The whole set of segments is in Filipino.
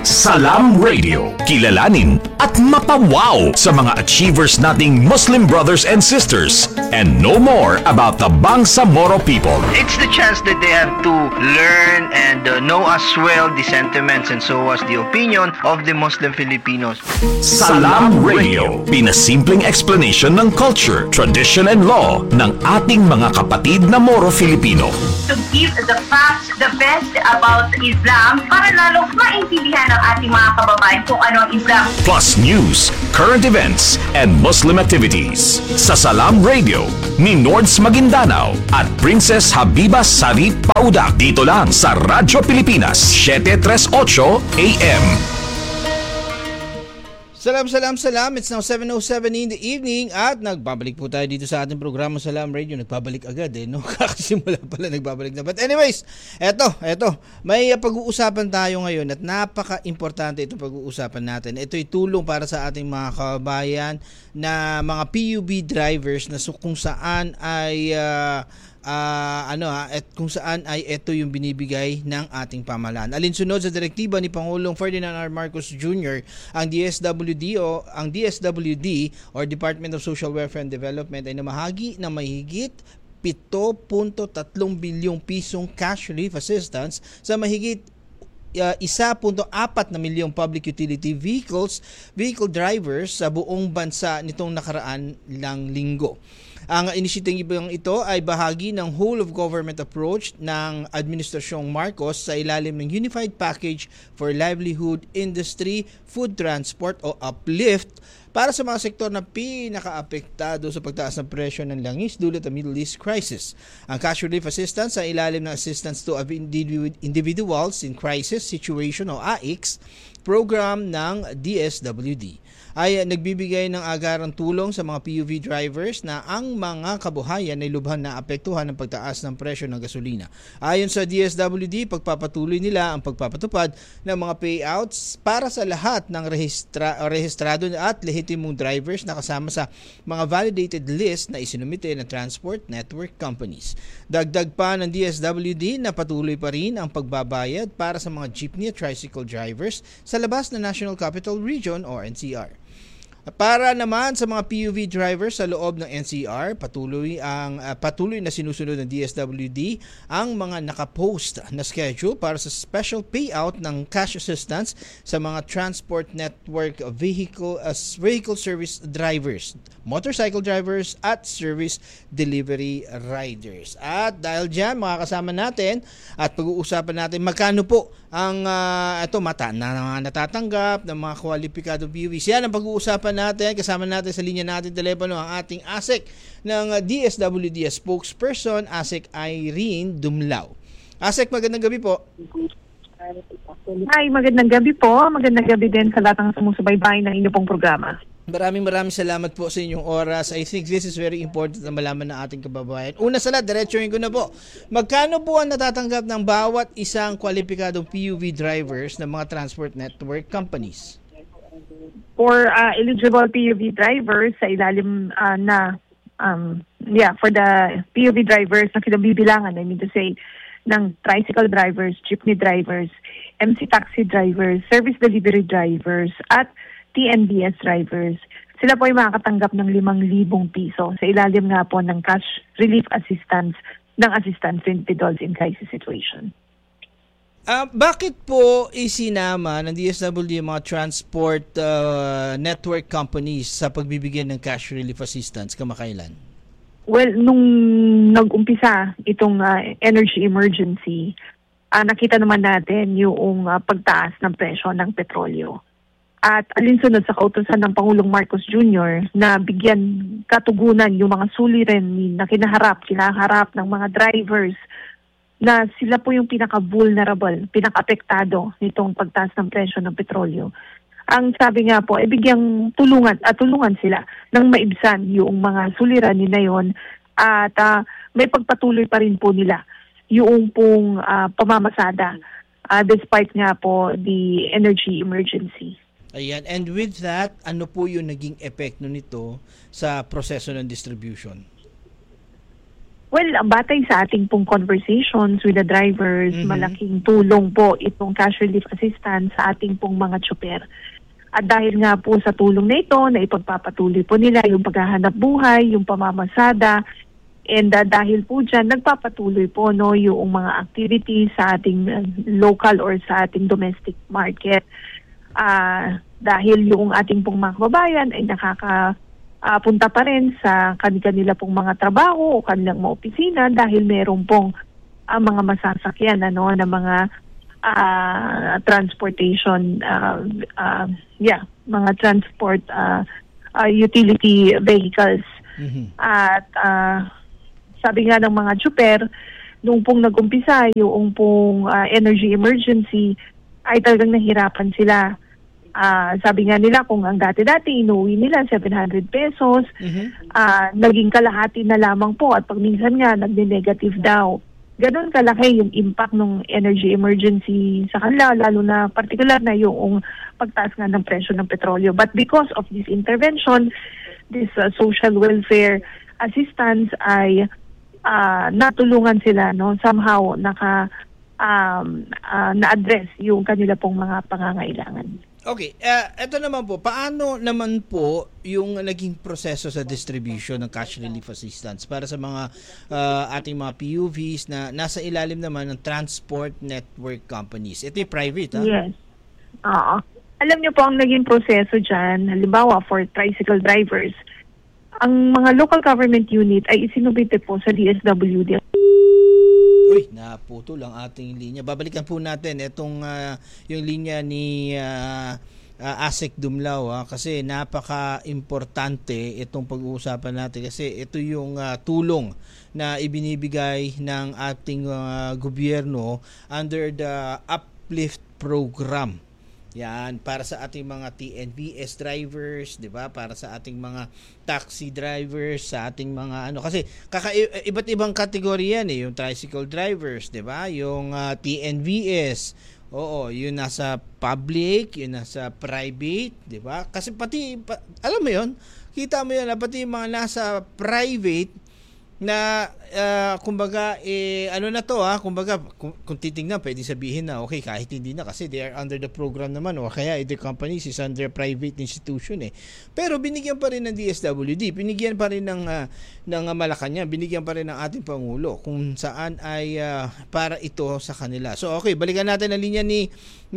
Salam Radio. Kilalanin at mapawaw sa mga achievers nating Muslim brothers and sisters and know more about the Bangsamoro people. It's the chance that they have to learn and know as well the sentiments and so as the opinion of the Muslim Filipinos. Salam Radio. Pinasimpleng explanation ng culture, tradition and law ng ating mga kapatid na Moro Filipino. To give the facts, the best about Islam para lalo maintindihan ng ating mga kababayan kung ano ang Islam. Plus news, current events, and Muslim activities. Sa Salam Radio ni Nords Maguindanao at Princess Habiba Sari Paudak. Dito lang sa Radyo Pilipinas, 738 AM. Salam. It's now 7:07 in the evening at nagbabalik po tayo dito sa ating programa Salam Radio. Nagbabalik agad no? Kakasimula pala nagbabalik na. But anyways, eto. May pag-uusapan tayo ngayon at napaka-importante itong pag-uusapan natin. Ito'y tulong para sa ating mga kababayan na mga PUV drivers na kung saan ay at kung saan ay ito yung binibigay ng ating pamahalaan. Alinsunod sa direktiba ni Pangulong Ferdinand R. Marcos Jr., ang DSWD or Department of Social Welfare and Development ay namahagi ng mahigit 7.3 bilyong pisong cash relief assistance sa mahigit 1.4 na milyong public utility vehicle drivers sa buong bansa nitong nakaraan lang linggo. Ang inisyatibang ito ay bahagi ng whole of government approach ng Administrasyong Marcos sa ilalim ng Unified Package for Livelihood Industry, Food Transport o UPLIFT para sa mga sektor na pinakaapektado sa pagtaas ng presyo ng langis dulot ng Middle East crisis. Ang cash relief assistance sa ilalim ng Assistance to Individuals in Crisis Situation o AICS program ng DSWD ay nagbibigay ng agarang tulong sa mga PUV drivers na ang mga kabuhayan ay lubhang naapektuhan ng pagtaas ng presyo ng gasolina. Ayon sa DSWD, pagpapatuloy nila ang pagpapatupad ng mga payouts para sa lahat ng rehistrado at lehitimong drivers na kasama sa mga validated list na isinumite ng transport network companies. Dagdag pa ng DSWD na patuloy pa rin ang pagbabayad para sa mga jeepney at tricycle drivers sa labas ng National Capital Region o NCR. Para naman sa mga PUV drivers sa loob ng NCR, patuloy na sinusunod ng DSWD ang mga nakapost na schedule para sa special payout ng cash assistance sa mga transport network vehicle service drivers, motorcycle drivers at service delivery riders. At dahil dyan, makakasama natin at pag-uusapan natin magkano po ang natatanggap ng mga kwalipikadong PUV. Yan ang pag-uusapan natin. Kasama natin sa linya natin telepono ang ating ASEC ng DSWD spokesperson, ASEC Irene Dumlao. ASEC, magandang gabi po. Hi, magandang gabi po. Magandang gabi din sa lahat ng sumusubaybay ng inyong pong programa. Maraming salamat po sa inyong oras. I think this is very important na malaman ng ating kababayan. Una sa lahat, diretsuhin ko na po. Magkano po ang natatanggap ng bawat isang kwalipikadong PUV drivers ng mga transport network companies? For eligible PUV drivers sa ilalim for the PUV drivers na kinabibilangan, I mean to say, ng tricycle drivers, jeepney drivers, MC taxi drivers, service delivery drivers, at TNBS drivers, sila po ay makakatanggap ng 5,000 piso sa ilalim nga po ng cash relief assistance ng Assistance to Individuals in Crisis Situation. Bakit po isinama ng DSWD yung mga transport network companies sa pagbibigay ng cash relief assistance kamakailan? Well, nung nag-umpisa itong energy emergency, nakita naman natin yung pagtaas ng presyo ng petrolyo. At alinsunod sa kautusan ng Pangulong Marcos Jr. na bigyan katugunan yung mga suliranin na kinaharap ng mga drivers na sila po yung pinaka-vulnerable, pinaka-apektado nitong pagtaas ng presyo ng petrolyo. Ang sabi nga po, bigyang tulungan sila nang maibsan yung mga suliranin na yon at may pagpatuloy pa rin po nila yung pong pamamasada despite nga po the energy emergency. Ayan. And with that, ano po yung naging epekto nito sa proseso ng distribution? Well, batay sa ating pong conversations with the drivers, malaking tulong po itong cash relief assistance sa ating pong mga tsuper. At dahil nga po sa tulong na ito, na ipagpapatuloy po nila yung paghahanap buhay, yung pamamasada, and dahil po dyan, nagpapatuloy po yung mga activities sa ating local or sa ating domestic market. Dahil yung ating pong mga kababayan ay punta pa rin sa kanila pong mga trabaho o kanilang mga opisina dahil meron pong mga masasakyan na mga transportation mga transport utility vehicles. At sabi nga ng mga tsuper, nung pong nag-umpisa yung pong energy emergency ay talagang nahirapan sila. Sabi nga nila kung ang dati-dati inuwi nila 700 pesos, naging kalahati na lamang po at pag minsan nga nag-negative daw. Ganon kalaki yung impact ng energy emergency sa kanila, lalo na particular na yung pagtaas nga ng presyo ng petrolyo. But because of this intervention, this social welfare assistance ay natulungan sila, somehow na-address yung kanila pong mga pangangailangan. Okay, ito naman po, paano naman po yung naging proseso sa distribution ng cash relief assistance para sa mga ating mga PUVs na nasa ilalim naman ng transport network companies? Ito yung private, ha? Yes. Alam niyo po ang naging proseso dyan, halimbawa for tricycle drivers, ang mga local government unit ay isinubite po sa DSWD. Uy, naputo lang ating linya. Babalikan po natin itong yung linya ni Asek Dumlao kasi napaka-importante itong pag-uusapan natin kasi ito yung tulong na ibinibigay ng ating gobyerno under the Uplift Program. Yan, para sa ating mga TNVS drivers, 'di ba? Para sa ating mga taxi drivers, sa ating mga kasi iba't ibang kategorya yan yung tricycle drivers, 'di ba? Yung TNVS. Oo, yun nasa public, yun nasa private, 'di ba? Kasi alam mo 'yon, kita mo 'yan, pati yung mga nasa private na kumbaga kumbaga kung titingnan pwede sabihin na okay kahit hindi na kasi they are under the program naman o kaya the companies is under private institution pero binigyan pa rin ng DSWD, binigyan pa rin ng Malacanang, binigyan pa rin ng ating Pangulo kung saan ay para ito sa kanila. So okay, balikan natin ang linya ni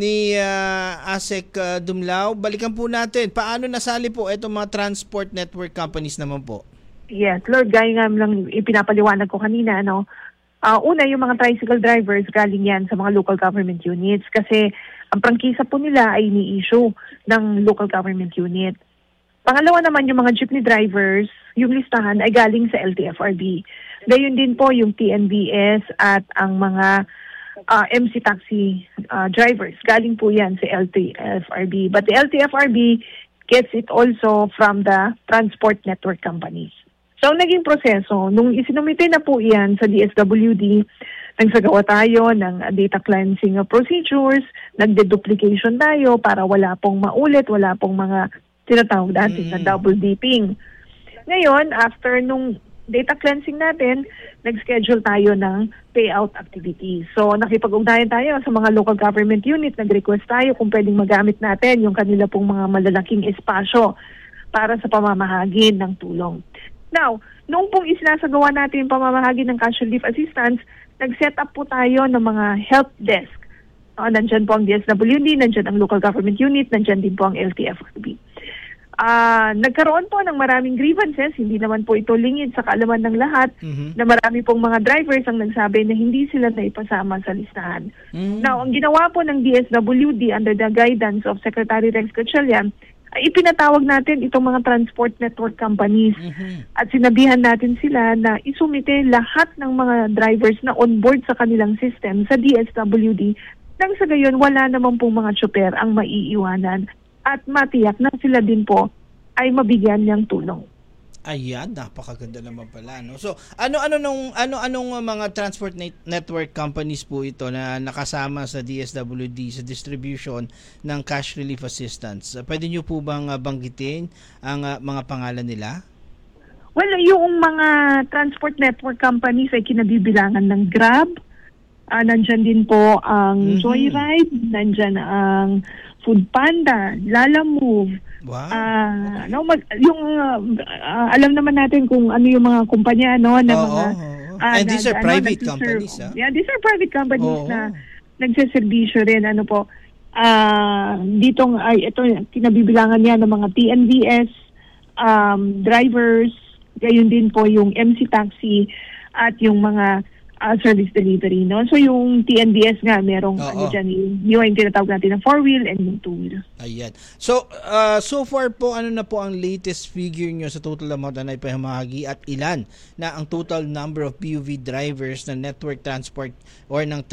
Asek Dumlao. Balikan po natin paano nasali po itong mga transport network companies naman po. Yes, Lord, gaya nga lang ipinapaliwanag ko kanina, una, yung mga tricycle drivers, galing yan sa mga local government units kasi ang prangkisa po nila ay ni-issue ng local government unit. Pangalawa naman, yung mga jeepney drivers, yung listahan ay galing sa LTFRB. Gayon din po yung TNVS at ang mga MC taxi drivers, galing po yan sa LTFRB. But the LTFRB gets it also from the transport network companies. So, naging proseso, nung isinumite na po yan sa DSWD, nagsagawa tayo ng data cleansing procedures, nagde-duplication tayo para wala pong maulit, wala pong mga tinatawag natin na double dipping. Ngayon, after nung data cleansing natin, nag-schedule tayo ng payout activities. So, nakipag-ugnayan tayo sa mga local government unit, nag-request tayo kung pwedeng magamit natin yung kanila pong mga malalaking espasyo para sa pamamahagi ng tulong. Now, nung pong isinasagawa natin yung pamamahagi ng cash relief assistance, nag-set up po tayo ng mga help desk. Nandyan po ang DSWD, nandyan ang local government unit, nandyan din po ang LTFRB. Nagkaroon po ng maraming grievances, hindi naman po ito lingid sa kaalaman ng lahat, na marami pong mga drivers ang nagsabi na hindi sila naipasama sa listahan. Now, ang ginawa po ng DSWD under the guidance of Secretary Rex Gatchalian, ay ipinatawag natin itong mga transport network companies at sinabihan natin sila na isumite lahat ng mga drivers na on board sa kanilang system sa DSWD nang sa gayon wala naman pong mga tsuper ang maiiwanan at matiyak na sila din po ay mabigyan ng tulong. Ayan, napakaganda naman pala, no? So, anong mga transport network companies po ito na nakasama sa DSWD sa distribution ng cash relief assistance? Pwede niyo po bang banggitin ang mga pangalan nila? Well, yung mga transport network companies ay kinabibilangan ng Grab. Nandyan din po ang Joyride, nandyan ang Foodpanda, Lalamove. Wow. Alam naman natin kung ano yung mga kumpanya na mga and these are private companies. Yeah, these are private companies na nagseserbisyo rin ito kinabibilangan niya ng mga TNVS drivers, gayon din po yung MC Taxi at yung mga service delivery, no? So yung TNVS nga merong dyan, yung tinatawag natin na 4-wheel and yung 2-wheel. Ayan. So so far po, ano na po ang latest figure nyo sa total amount na naipahagi at ilan na ang total number of PUV drivers na network transport or ng